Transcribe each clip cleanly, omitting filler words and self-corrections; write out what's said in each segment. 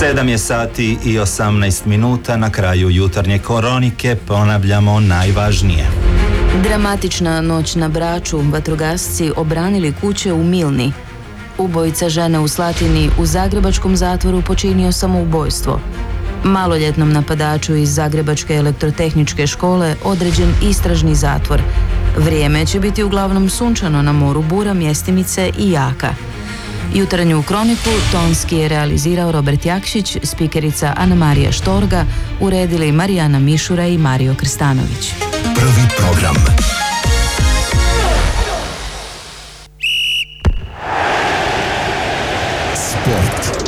7 je sati i 18 minuta, na kraju jutarnje kronike ponavljamo najvažnije. Dramatična noć na Braču, vatrogasci obranili kuće u Milni. Ubojica žene u Slatini u zagrebačkom zatvoru počinio samoubojstvo. Maloljetnom napadaču iz Zagrebačke elektrotehničke škole određen istražni zatvor. Vrijeme će biti uglavnom sunčano, na moru bura, mjestimice i jaka. Jutarnju kroniku tonski je realizirao Robert Jakšić, spikerica Ana Marija Štorga, uredili Marijana Mišura i Mario Krstanović. Prvi program. Sport.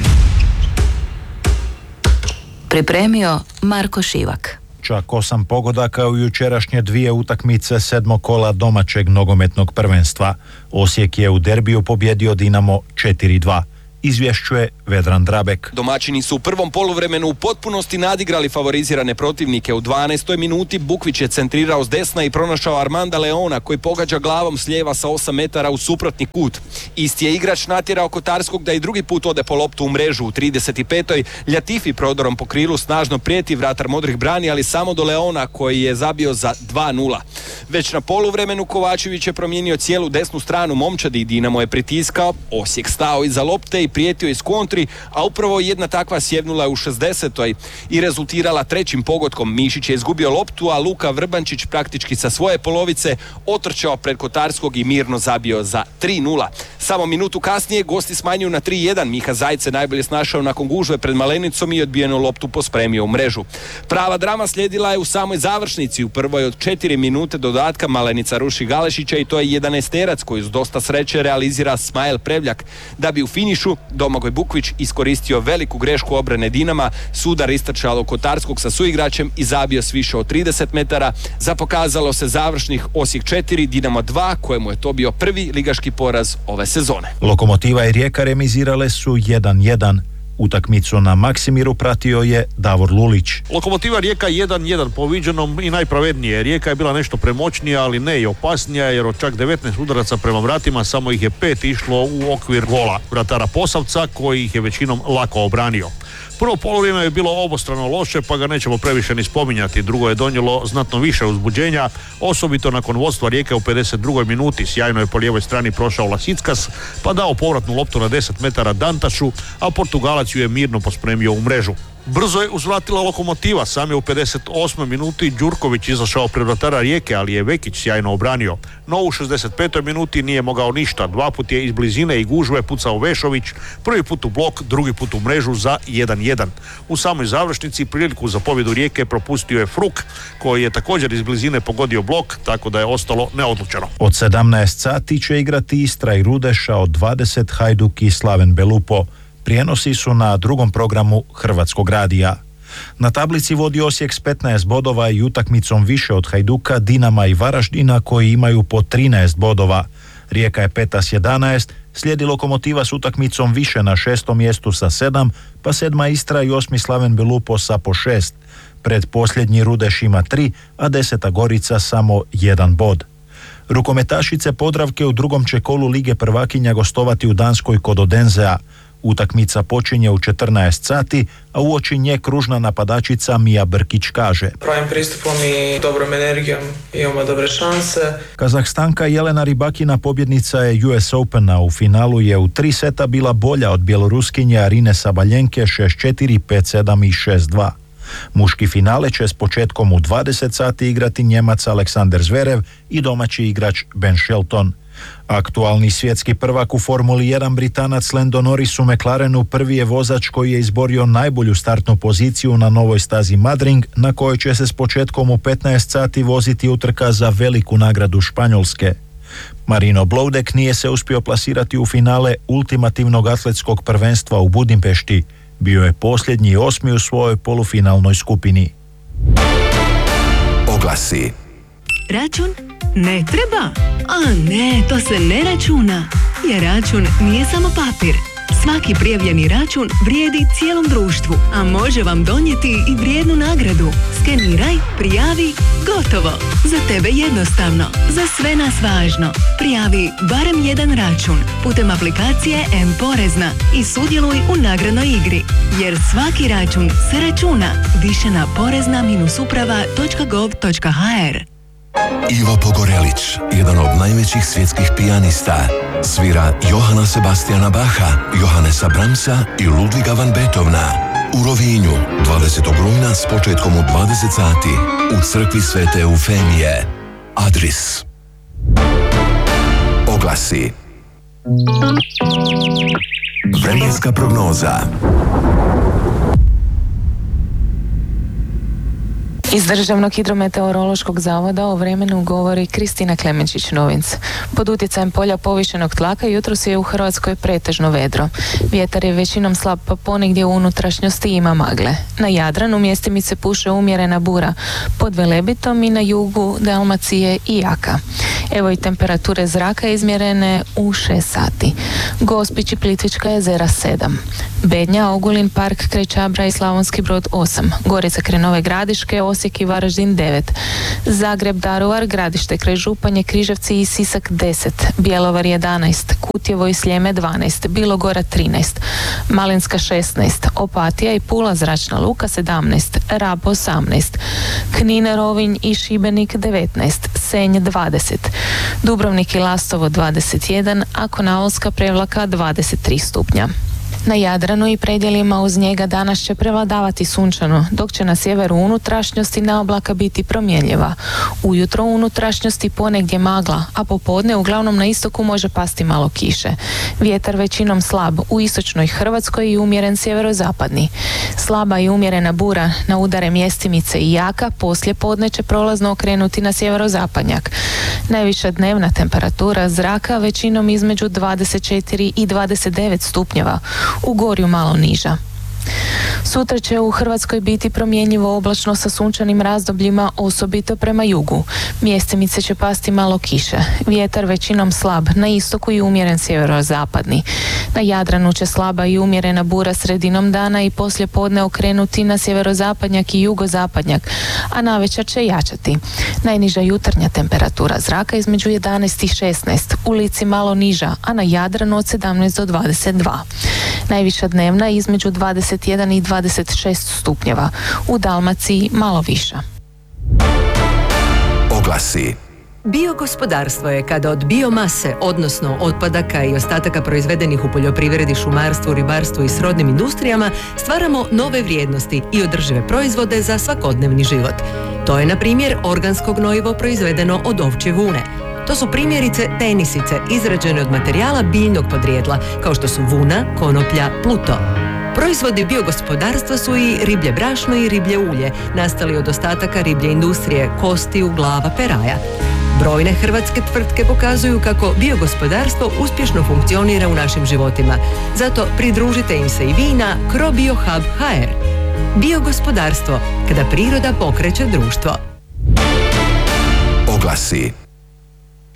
Pripremio Marko Šivak. Čak 8 pogodaka u jučerašnje 2 utakmice 7. kola domaćeg nogometnog prvenstva. Osijek je u derbiju pobjedio Dinamo 4-2. Izvješćuje Vedran Drabek. Domaćini su u prvom poluvremenu u potpunosti nadigrali favorizirane protivnike. U 12. minuti Bukvić je centrirao s desna i pronašao Armanda Leona, koji pogađa glavom s lijeva sa 8 metara u suprotni kut. Isti je igrač natjerao Kotarskog da i drugi put ode po loptu u mrežu. U 35. Ljatifi prodorom po krilu snažno prijeti, vratar modrih brani, ali samo do Leona, koji je zabio za 2-0. Već na poluvremenu Kovačević je promijenio cijelu desnu stranu momčadi i Dinamo je pritiskao. Osijek stao iza lopte i prijetio iz kontri, a upravo jedna takva sjevnula je u 60. i rezultirala trećim pogodkom. Mišić je izgubio loptu, a Luka Vrbančić praktički sa svoje polovice otrčao pred Kotarskog i mirno zabio za 3-0. Samo minutu kasnije gosti smanjuju na 3-1. Miha Zajce najbolje snašao nakon gužve pred Malenicom i odbijenu loptu pospremio u mrežu. Prava drama slijedila je u samoj završnici. U prvoj od 4 minute dodatka Malenica ruši Galešića i to je 11-terac koji uz dosta sreće realizira Smajel Prevljak, da bi u finišu Domagoj Bukvić iskoristio veliku grešku obrane Dinama, sudar istrčalo Kotarskog sa suigračem i zabio s više od 30 metara. Za pokazalo se završnih Osijek 4, Dinamo 2, kojemu je to bio prvi ligaški poraz ove sezone. Lokomotiva i Rijeka remizirale su 1-1. Utakmicu na Maksimiru pratio je Davor Lulić. Lokomotiva Rijeka 1-1 po viđenom i najpravednije. Rijeka je bila nešto premoćnija, ali ne i opasnija, jer od čak 19 udaraca prema vratima samo ih je 5 išlo u okvir gola vratara Posavca, koji ih je većinom lako obranio. Prvo polovrijeme je bilo obostrano loše, pa ga nećemo previše ni spominjati. Drugo je donijelo znatno više uzbuđenja, osobito nakon vodstva Rijeke u 52. minuti. Sjajno je po lijevoj strani prošao Lasickas, pa dao povratnu loptu na 10 metara Dantašu, a Portugalac ju je mirno pospremio u mrežu. Brzo je uzvratila Lokomotiva, sam je u 58. minuti Đurković izašao pred vratara Rijeke, ali je Vekić sjajno obranio. No u 65. minuti nije mogao ništa. 2 put je iz blizine i gužve pucao Vešović, prvi put u blok, drugi put u mrežu za 1-1. U samoj završnici priliku za pobjedu Rijeke propustio je Fruk, koji je također iz blizine pogodio blok, tako da je ostalo neodlučeno. Od 17 sati će igrati Istra i Rudeša, od 20 Hajduk i Slaven Belupo. Prijenosi su na drugom programu Hrvatskog radija. Na tablici vodi Osijek s 15 bodova i utakmicom više od Hajduka, Dinama i Varaždina, koji imaju po 13 bodova. Rijeka je 5. s 11, slijedi Lokomotiva s utakmicom više na 6. mjestu sa 7, pa 7. Istra i 8. Slaven Belupo sa po 6. Pred posljednji Rudeš ima 3, a 10. Gorica samo 1 bod. Rukometašice Podravke u drugom će kolu Lige prvakinja gostovati u Danskoj kod Odenzea. Utakmica počinje u 14 sati, a uoči nje kružna napadačica Mija Brkić kaže: pravim pristupom i dobrom energijom imamo dobre šanse. Kazahstanka Jelena Rybakina pobjednica je US Opena. U finalu je u 3 seta bila bolja od bjeloruskinje Arine Sabaljenke 6-4, 5-7 i 6-2. Muški finale će s početkom u 20 sati igrati Njemac Aleksander Zverev i domaći igrač Ben Shelton. Aktualni svjetski prvak u Formuli 1 Britanac Lando Norris u McLarenu prvi je vozač koji je izborio najbolju startnu poziciju na novoj stazi Madring, na kojoj će se s početkom u 15 sati voziti utrka za veliku nagradu Španjolske. Marino Bloudek nije se uspio plasirati u finale ultimativnog atletskog prvenstva u Budimpešti. Bio je posljednji i 8. u svojoj polufinalnoj skupini. Oglasi. Račun ne treba? A ne, to se ne računa. Jer račun nije samo papir. Svaki prijavljeni račun vrijedi cijelom društvu, a može vam donijeti i vrijednu nagradu. Skeniraj, prijavi, gotovo. Za tebe jednostavno, za sve nas važno. Prijavi barem jedan račun putem aplikacije M-Porezna i sudjeluj u nagradnoj igri. Jer svaki račun se računa. Više na porezna-uprava.gov.hr. Ivo Pogorelić, jedan od najvećih svjetskih pijanista, svira Johana Sebastiana Bacha, Johannesa Brahmsa i Ludviga van Beethovena. U Rovinju, 20. rujna s početkom u 20 sati, u crkvi Svete Eufemije. Adris. Oglasi. Vremenska prognoza. Iz Državnog hidrometeorološkog zavoda o vremenu govori Kristina Klemenčić-Novinc. Pod utjecajem polja povišenog tlaka jutros je u Hrvatskoj pretežno vedro. Vjetar je većinom slab, pa ponegdje u unutrašnjosti ima magle. Na Jadranu mjestimice puše umjerena bura, pod Velebitom i na jugu Dalmacije i jaka. Evo i temperature zraka izmjerene u 6 sati. Gospić i Plitvička jezera 7. Bednja, Ogulin, Park kraj Čabra i Slavonski Brod 8. Gorica kraj Nove Gradiške, Osijek i Varaždin 9. Zagreb, Daruvar, Gradište kraj Županje, Križevci i Sisak 10. Bjelovar 11. Kutjevo i Sljeme 12. Bilogora 13. Malinska 16. Opatija i Pula zračna luka 17. Rab 18. Knin, Rovinj i Šibenik 19. Senj 20. Dubrovnik i Lastovo 21, a Konavlska Prevlaka 23 stupnja. Na Jadranu i predjelima uz njega danas će prevladavati sunčano, dok će na sjeveru unutrašnjosti na oblaka biti promjenjiva. Ujutro u unutrašnjosti ponegdje magla, a popodne uglavnom na istoku može pasti malo kiše. Vjetar većinom slab u istočnoj Hrvatskoj i umjeren sjeverozapadni. Slaba i umjerena bura na udare mjestimice i jaka poslije podne će prolazno okrenuti na sjeverozapadnjak. Najviša dnevna temperatura zraka većinom između 24 i 29 stupnjeva. U Gorju malo niža. Sutra će u Hrvatskoj biti promjenjivo oblačno sa sunčanim razdobljima, osobito prema jugu. Mjestimice će pasti malo kiše. Vjetar većinom slab, na istoku i umjeren sjeverozapadni. Na Jadranu će slaba i umjerena bura sredinom dana i poslije podne okrenuti na sjeverozapadnjak i jugozapadnjak, a navečer će jačati. Najniža jutarnja temperatura zraka između 11 i 16, u Lici malo niža, a na Jadranu od 17 do 22. Najviša dnevna između 21 i 26 stupnjeva, u Dalmaciji malo viša. Oglasi. Biogospodarstvo je kada od biomase, odnosno otpadaka i ostataka proizvedenih u poljoprivredi, šumarstvu, ribarstvu i srodnim industrijama, stvaramo nove vrijednosti i održive proizvode za svakodnevni život. To je, na primjer, organsko gnojivo proizvedeno od ovčje vune. To su primjerice tenisice izrađene od materijala biljnog podrijetla, kao što su vuna, konoplja, pluto. Proizvodi biogospodarstva su i riblje brašno i riblje ulje, nastali od ostataka riblje industrije, kostiju, glava, peraja. Brojne hrvatske tvrtke pokazuju kako biogospodarstvo uspješno funkcionira u našim životima. Zato pridružite im se i vi na CroBioHub.hr. Biogospodarstvo, kada priroda pokreće društvo. Oglasi.